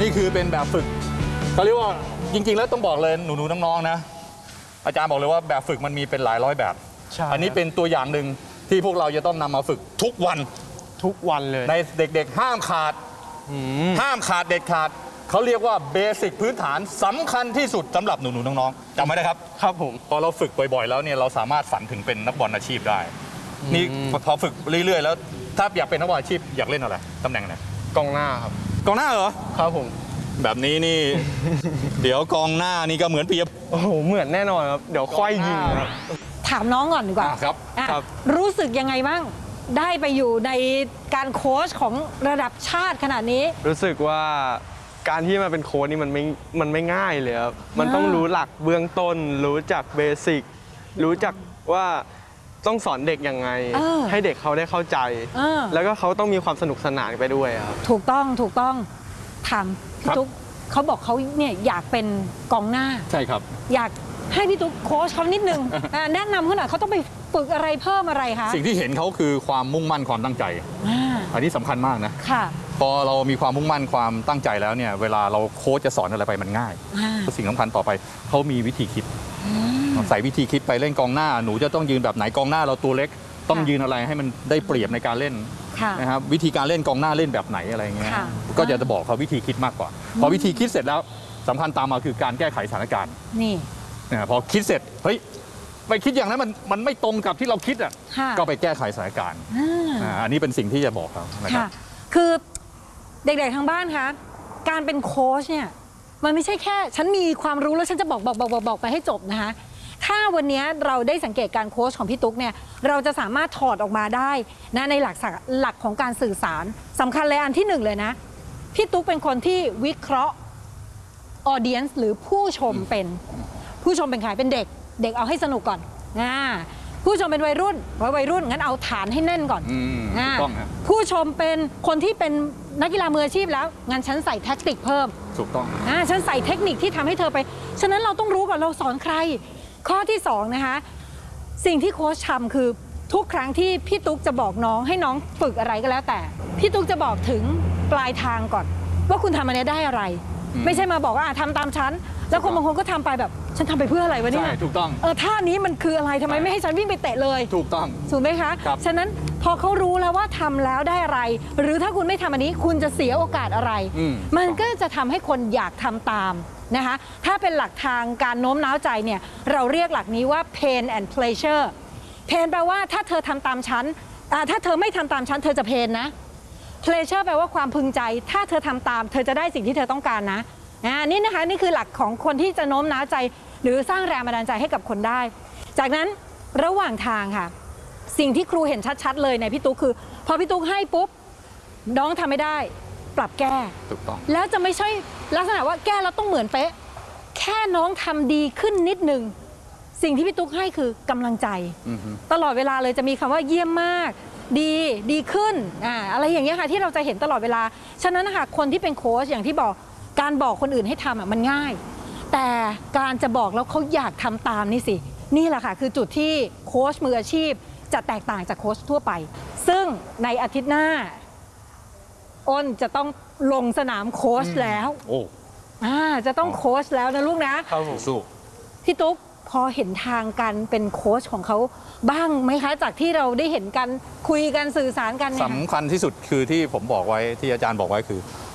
นี่คือเป็นแบบฝึกเขาเรียกว่าจริงๆแล้วต้องบอกเลยหนูๆน้องๆนะอาจารย์บอกเลยว่าแบบฝึกมันมีเป็นหลายร้อยแบบอันนี้เป็นตัวอย่างหนึ่งที่พวกเราจะต้องนำมาฝึกทุกวันเลยในเด็กๆห้ามขาดเด็ดขาดเขาเรียกว่าเบสิกพื้นฐานสำคัญที่สุดสำหรับหนูๆน้องๆจำไว้นะครับครับผมพอเราฝึกบ่อยๆแล้วเนี่ยเราสามารถฝันถึงเป็นนักบอลอาชีพได้นี่พอฝึกเรื่อยๆแล้วถ้าอยากเป็นนักบอลอาชีพอยากเล่นอะไรตำแหน่งไหนกองหน้าครับกองหน้าเหรอครับผมแบบนี้นี่ เดี๋ยวกองหน้านี่ก็เหมือนปีโอ้โหเหมือนแน่นอนครับเดี๋ยวค่อยยิงครับถามน้องก่อนดีกว่าครับรู้สึกยังไงบ้างได้ไปอยู่ในการโค้ชของระดับชาติขนาดนี้รู้สึกว่าการที่มาเป็นโค้ชนี่มันไม่ง่ายเลยครับมันต้องรู้หลักเบื้องต้นรู้จักเบสิกรู้จักว่าต้องสอนเด็กยังไงให้เด็กเขาได้เข้าใจแล้วก็เขาต้องมีความสนุกสนานไปด้วยครับถูกต้องถามพี่ตุ๊กเขาบอกเขาเนี่ยอยากเป็นกองหน้าใช่ครับอยากให้พี่ตุ๊กโค้ชเขานิดนึงแนะนำเขาหน่อยเขาต้องไปฝึกอะไรเพิ่มอะไรคะสิ่งที่เห็นเขาคือความมุ่งมั่นความตั้งใจอันนี้สำคัญมากนะค่ะพอเรามีความมุ่งมั่นความตั้งใจแล้วเนี่ยเวลาเราโค้ชจะสอนอะไรไปมันง่ายสิ่งสำคัญต่อไปเขามีวิธีคิดใส่วิธีคิดไปเล่นกองหน้าหนูจะต้องยืนแบบไหนกองหน้าเราตัวเล็กต้องยืนอะไรให้มันได้เปรียบในการเล่นนะครับวิธีการเล่นกองหน้าเล่นแบบไหนอะไรเงี้ยก็จะบอกเขาวิธีคิดมากกว่าพอวิธีคิดเสร็จแล้วสำคัญตามมาคือการแก้ไขสถานการณ์นี่พอคิดเสร็จเฮ้ยไปคิดอย่างนั้นมันไม่ตรงกับที่เราคิดอ่ะก็ไปแก้ไขสถานการณ์อันนี้เป็นสิ่งที่จะบอกเขานะครับคือเด็กๆทางบ้านคะการเป็นโค้ชเนี่ยมันไม่ใช่แค่ฉันมีความรู้แล้วฉันจะบอกไปให้จบนะคะถ้าวันนี้เราได้สังเกตการโค้ชของพี่ตุ๊กเนี่ยเราจะสามารถถอดออกมาได้นะในหลักของการสื่อสารสำคัญเลยอันที่หนึ่งเลยนะพี่ตุ๊กเป็นคนที่วิเคราะห์ออเดียนซ์หรือผู้ชมเป็นใครเป็นเด็กเอาให้สนุกก่อนผู้ชมเป็นวัยรุ่นงั้นเอาฐานให้แน่นก่อนผู้ชมเป็นคนที่เป็นนักกีฬามืออาชีพแล้วงั้นฉันใส่แท็กติกเพิ่มถูกต้องฉันใส่เทคนิคที่ทำให้เธอไปฉะนั้นเราต้องรู้ก่อนเราสอนใครข้อที่2นะคะสิ่งที่โค้ชทำคือทุกครั้งที่พี่ตุ๊กจะบอกน้องให้น้องฝึกอะไรก็แล้วแต่พี่ตุ๊กจะบอกถึงปลายทางก่อนว่าคุณทำอันนี้ได้อะไรไม่ใช่มาบอกว่าทำตามฉันแล้วคนบางคนก็ทำไปแบบฉันทำไปเพื่ออะไรวะเนี่ยใช่ถูกต้องท่านี้มันคืออะไรทำไมไม่ให้ฉันวิ่งไปเตะเลยถูกต้องถูกไหมคะฉะนั้นพอเขารู้แล้วว่าทำแล้วได้อะไรหรือถ้าคุณไม่ทำอันนี้คุณจะเสียโอกาสอะไรมันก็จะทำให้คนอยากทำตามนะคะถ้าเป็นหลักทางการโน้มน้าวใจเนี่ยเราเรียกหลักนี้ว่า pain and pleasure pain แปลว่าถ้าเธอทำตามฉันถ้าเธอไม่ทำตามฉันเธอจะเพนนะ pleasure แปลว่าความพึงใจถ้าเธอทำตามเธอจะได้สิ่งที่เธอต้องการนะนี่นะคะนี่คือหลักของคนที่จะโน้มน้าวใจหรือสร้างแรงบันดาลใจให้กับคนได้จากนั้นระหว่างทางค่ะสิ่งที่ครูเห็นชัดๆเลยในพี่ตุ๊กคือพอพี่ตุ๊กให้ปุ๊บน้องทำไม่ได้ปรับแก้ถูกต้องแล้วจะไม่ใช่ลักษณะว่าแก้แล้วต้องเหมือนเป๊ะแค่น้องทำดีขึ้นนิดนึงสิ่งที่พี่ตุ๊กให้คือกำลังใจตลอดเวลาเลยจะมีคำว่าเยี่ยมมากดีขึ้นอะไรอย่างเงี้ยค่ะที่เราจะเห็นตลอดเวลาฉะนั้นนะคะคนที่เป็นโค้ชอย่างที่บอกการบอกคนอื่นให้ทำมันง่ายแต่การจะบอกแล้วเขาอยากทำตามนี่สินี่แหละค่ะคือจุดที่โค้ชมืออาชีพจะแตกต่างจากโค้ชทั่วไปซึ่งในอาทิตย์หน้าอ้นจะต้องลงสนามโค้ชแล้วจะต้องโค้ชแล้วนะลูกนะสู้พี่ตุ๊กพอเห็นทางการเป็นโค้ชของเขาบ้างไหมคะจากที่เราได้เห็นกันคุยกันสื่อสารกันสำคัญที่สุดคือที่ผมบอกไว้ที่อาจารย์บอกไว้คือ